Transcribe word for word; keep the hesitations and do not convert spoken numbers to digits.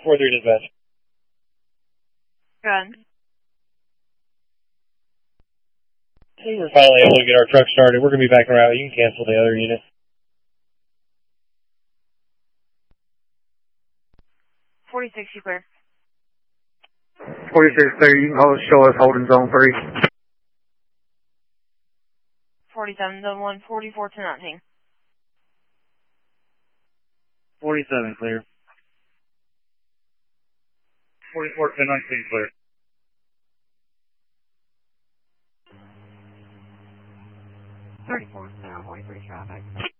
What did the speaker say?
four three dispatch. Good. Hey, we're finally able to get our truck started. We're going to be back around. You can cancel the other unit. forty-six, you clear. forty-six clear, you can hold, show us holding zone three. forty-seven, zone one, forty-four to nineteen. forty-seven clear. forty-four to nineteen clear. thirty-four, now forty-three traffic.